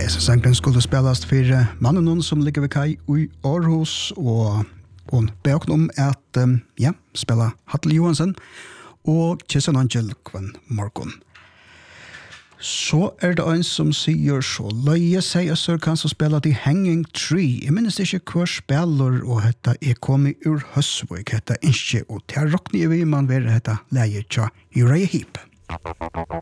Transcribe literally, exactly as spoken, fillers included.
Hesa sangen skulle spelast for mannen någon som ligger ved kai i Aarhus, og hon ber om at um, ja, spela Hattel Johansen og Kissan Angel kvann morgon. Så er det en som sier så løye seg og så kan så spela The Hanging Tree. Jeg minnes ikke hver spiller og hetta er kommet ur Høsvøk, hetta ikke, og til rockni vi man være hetta leie tja Uriah Heep.